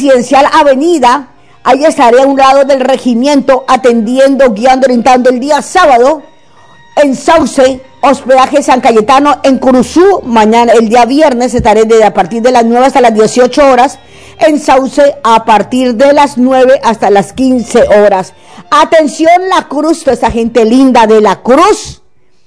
Presidencial Avenida. Ahí estaré a un lado del regimiento atendiendo, guiando, orientando el día sábado. En Sauce, hospedaje San Cayetano, en Curuzú. Mañana, el día viernes, estaré desde a partir de las 9 hasta las 18 horas. En Sauce, a partir de las 9 hasta las 15 horas. Atención, La Cruz, toda esta gente linda de La Cruz.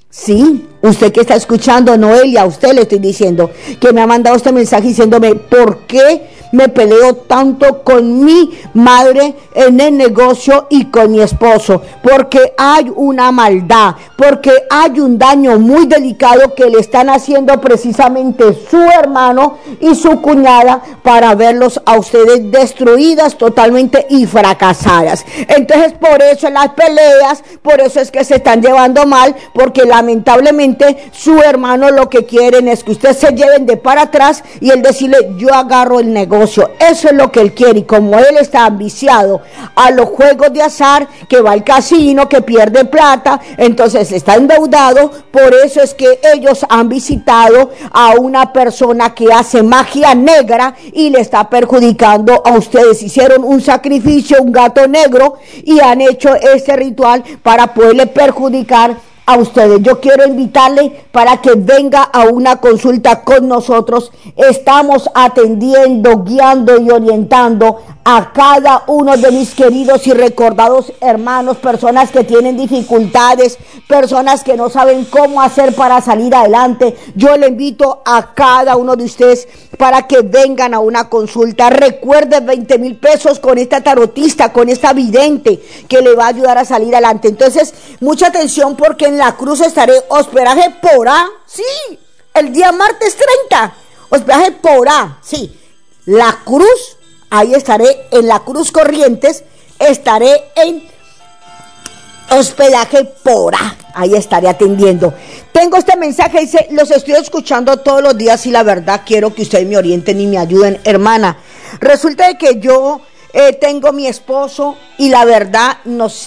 Sí, usted que está escuchando, Noelia, a usted le estoy diciendo que me ha mandado este mensaje diciéndome por qué me peleo tanto con mi madre en el negocio y con mi esposo, porque hay una maldad, porque hay un daño muy delicado que le están haciendo precisamente su hermano y su cuñada para verlos a ustedes destruidas totalmente y fracasadas. Entonces por eso las peleas, por eso es que se están llevando mal, porque lamentablemente su hermano lo que quieren es que ustedes se lleven de para atrás y él decirle yo agarro el negocio. Eso es lo que él quiere, y como él está ambiciado a los juegos de azar, que va al casino, que pierde plata, entonces está endeudado. Por eso es que ellos han visitado a una persona que hace magia negra y le está perjudicando a ustedes. Hicieron un sacrificio, un gato negro, y han hecho este ritual para poderle perjudicar a ustedes. Yo quiero invitarle para que venga a una consulta con nosotros. Estamos atendiendo, guiando y orientando a cada uno de mis queridos y recordados hermanos, personas que tienen dificultades, personas que no saben cómo hacer para salir adelante. Yo le invito a cada uno de ustedes para que vengan a una consulta. Recuerde 20,000 pesos con esta tarotista, con esta vidente que le va a ayudar a salir adelante. Entonces, mucha atención, porque en La Cruz estaré hospedaje por A, sí, el día martes 30, hospedaje por A, sí, La Cruz. Ahí estaré en La Cruz Corrientes, estaré en hospedaje por A, ahí estaré atendiendo. Tengo este mensaje, dice, los estoy escuchando todos los días y la verdad quiero que ustedes me orienten y me ayuden, hermana. Resulta de que yo tengo mi esposo y la verdad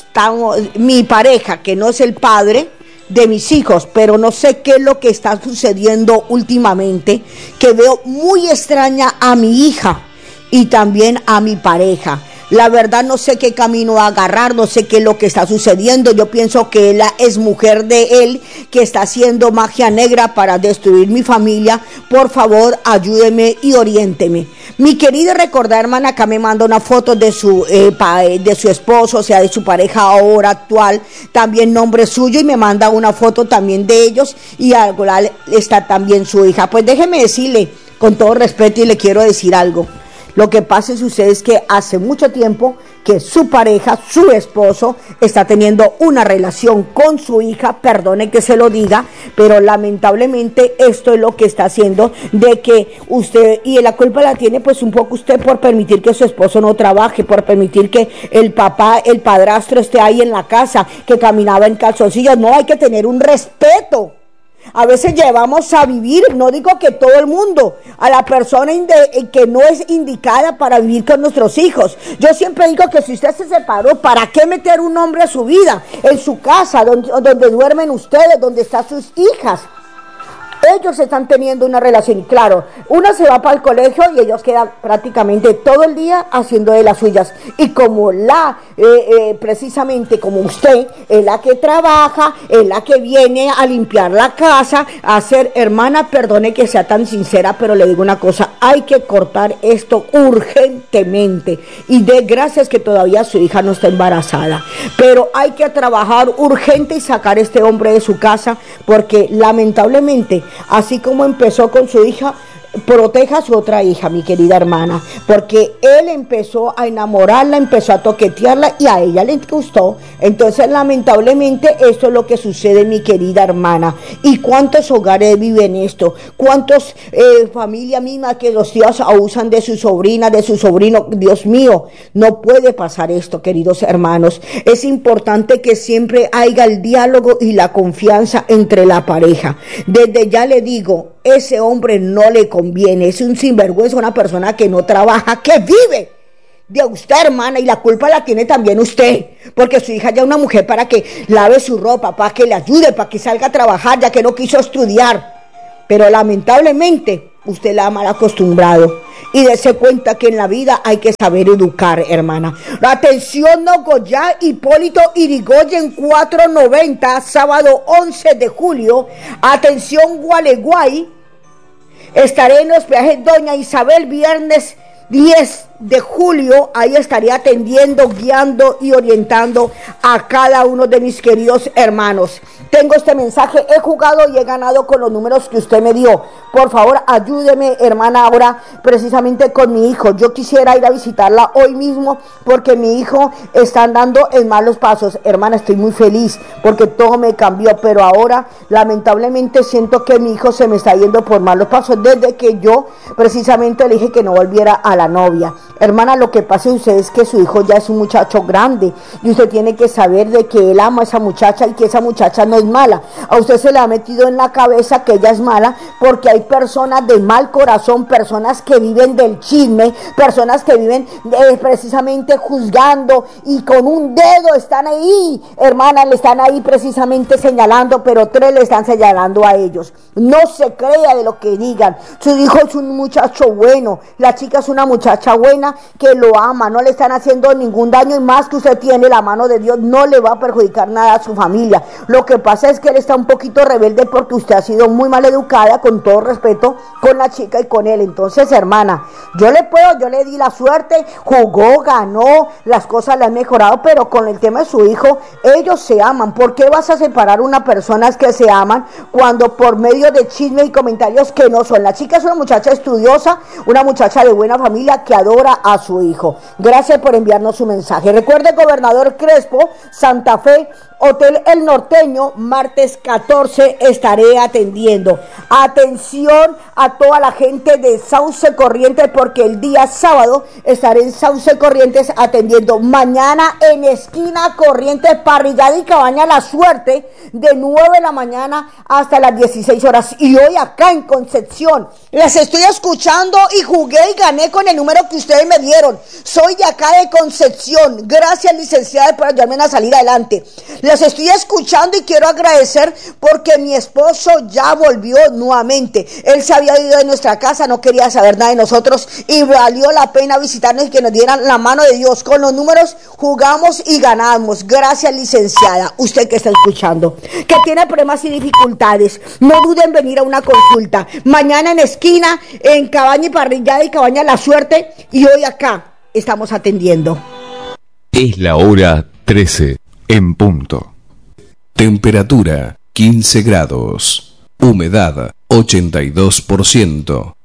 mi pareja, que no es el padre de mis hijos, pero no sé qué es lo que está sucediendo últimamente, que veo muy extraña a mi hija y también a mi pareja. La verdad no sé qué camino agarrar, no sé qué es lo que está sucediendo. Yo pienso que ella es mujer de él, que está haciendo magia negra para destruir mi familia. Por favor, ayúdeme y oriénteme. Mi querida recordada hermana, acá me manda una foto de su esposo, o sea, de su pareja ahora actual, también nombre suyo, y me manda una foto también de ellos, y al lado está también su hija. Pues déjeme decirle, con todo respeto, y le quiero decir algo. Lo que pasa es ustedes que hace mucho tiempo que su pareja, su esposo, está teniendo una relación con su hija, perdone que se lo diga, pero lamentablemente esto es lo que está haciendo de que usted, y la culpa la tiene pues un poco usted por permitir que su esposo no trabaje, por permitir que el papá, el padrastro esté ahí en la casa, que caminaba en calzoncillos. No, hay que tener un respeto. A veces llevamos a vivir, no digo que todo el mundo, a la persona que no es indicada para vivir con nuestros hijos. Yo siempre digo que si usted se separó, ¿para qué meter un hombre a su vida, en su casa, donde duermen ustedes, donde están sus hijas? Ellos están teniendo una relación, claro, una se va para el colegio y ellos quedan prácticamente todo el día haciendo de las suyas, y como precisamente como usted es la que trabaja, es la que viene a limpiar la casa, a hacer, hermana, perdone que sea tan sincera, pero le digo una cosa, hay que cortar esto urgentemente, y de gracias que todavía su hija no está embarazada, pero hay que trabajar urgente y sacar a este hombre de su casa, porque lamentablemente, así como empezó con su hija, proteja a su otra hija, mi querida hermana, porque él empezó a enamorarla, empezó a toquetearla y a ella le gustó. Entonces lamentablemente esto es lo que sucede, mi querida hermana. ¿Y cuántos hogares viven esto? ¿Cuántos familias mismas que los tíos abusan de su sobrina, de su sobrino? Dios mío, no puede pasar esto, queridos hermanos. Es importante que siempre haya el diálogo y la confianza entre la pareja. Desde ya le digo, ese hombre no le conviene, es un sinvergüenza, una persona que no trabaja, que vive de usted, hermana, y la culpa la tiene también usted, porque su hija ya es una mujer para que lave su ropa, para que le ayude, para que salga a trabajar, ya que no quiso estudiar. Pero lamentablemente usted la ha mal acostumbrado. Y dése cuenta que en la vida hay que saber educar, hermana. Atención, Nogoyá, Hipólito Irigoyen 490, sábado 11 de julio. Atención, Gualeguay. Estaré en los peajes Doña Isabel, viernes 10 de julio, ahí estaré atendiendo, guiando y orientando a cada uno de mis queridos hermanos. Tengo este mensaje, he jugado y he ganado con los números que usted me dio. Por favor, ayúdeme, hermana, ahora precisamente con mi hijo. Yo quisiera ir a visitarla hoy mismo porque mi hijo está andando en malos pasos. Hermana, estoy muy feliz porque todo me cambió, pero ahora lamentablemente siento que mi hijo se me está yendo por malos pasos desde que yo precisamente le dije que no volviera a la novia. Hermana, lo que pasa en usted es que su hijo ya es un muchacho grande y usted tiene que saber de que él ama a esa muchacha y que esa muchacha no es mala. A usted se le ha metido en la cabeza que ella es mala porque hay personas de mal corazón, personas que viven del chisme, personas que viven precisamente juzgando y con un dedo están ahí, hermana, le están ahí precisamente señalando, pero tres le están señalando a ellos. No se crea de lo que digan. Su hijo es un muchacho bueno, la chica es una muchacha buena que lo ama, no le están haciendo ningún daño y más que usted tiene la mano de Dios, no le va a perjudicar nada a su familia. Lo que pasa es que él está un poquito rebelde porque usted ha sido muy mal educada, con todo respeto, con la chica y con él. Entonces, hermana, yo le di la suerte, jugó, ganó, las cosas le han mejorado, pero con el tema de su hijo, ellos se aman. ¿Por qué vas a separar unas personas que se aman cuando por medio de chismes y comentarios que no son? La chica es una muchacha estudiosa, una muchacha de buena familia que adora a su hijo. Gracias por enviarnos su mensaje. Recuerde, Gobernador Crespo, Santa Fe, Hotel El Norteño, martes 14 estaré atendiendo. Atención a toda la gente de Sauce Corrientes porque el día sábado estaré en Sauce Corrientes atendiendo. Mañana en esquina Corrientes, Parrillada y Cabaña La Suerte, de 9 de la mañana hasta las 16 horas. Y hoy acá en Concepción, les estoy escuchando y jugué y gané con el número que ustedes me dieron. Soy de acá de Concepción. Gracias, licenciada, por ayudarme a salir adelante. Les estoy escuchando y quiero agradecer porque mi esposo ya volvió nuevamente. Él se había ido de nuestra casa, no quería saber nada de nosotros y valió la pena visitarnos y que nos dieran la mano de Dios. Con los números jugamos y ganamos. Gracias, licenciada. Usted que está escuchando, que tiene problemas y dificultades, no duden en venir a una consulta. Mañana en esquina, en Cabaña y Parrillada y Cabaña La Suerte, y hoy acá estamos atendiendo. Es la hora 13. En punto. Temperatura 15 grados. Humedad 82%.